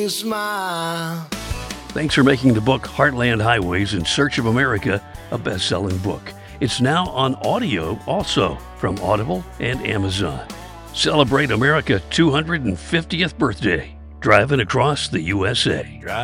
Smile. Thanks for making the book Heartland Highways in Search of America a best-selling book. It's now on audio also from Audible and Amazon. Celebrate America's 250th birthday, driving across the USA.